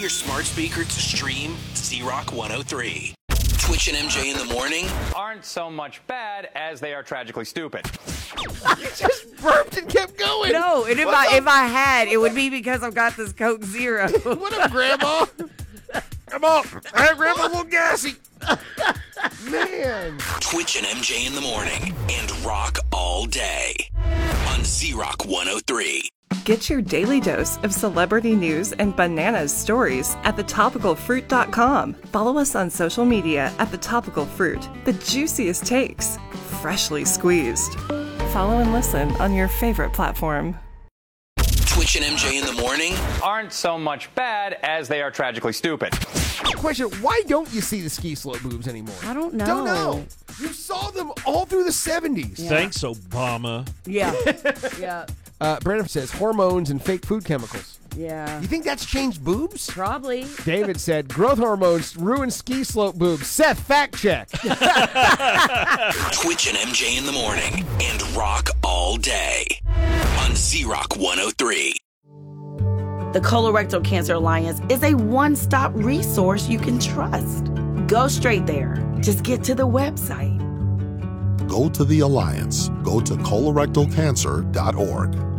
your smart speaker to stream Z-Rock 103. Twitch and MJ in the morning aren't so much bad as they are tragically stupid. You just burped and kept going. No, and if I had, it would be because I've got this Coke Zero. What up, Grandma? Come on. Hey, Grandma, a little gassy. Man. Twitch and MJ in the morning and rock all day on Z-Rock 103. Get your daily dose of celebrity news and bananas stories at thetopicalfruit.com. Follow us on social media at The Topical Fruit. The juiciest takes, freshly squeezed. Follow and listen on your favorite platform. Twitch and MJ in the morning aren't so much bad as they are tragically stupid. Question, why don't you see the ski slope boobs anymore? I don't know. Don't know. You saw them all through the 70s. Yeah. Thanks, Obama. Yeah. Yeah. Brandon says hormones and fake food chemicals. Yeah. You think that's changed boobs? Probably. David said growth hormones ruin ski slope boobs. Seth, fact check. Twitch and MJ in the morning and rock all day on Z-Rock 103. The Colorectal Cancer Alliance is a one-stop resource you can trust. Go straight there. Just get to the website. Go to the Alliance. Go to colorectalcancer.org.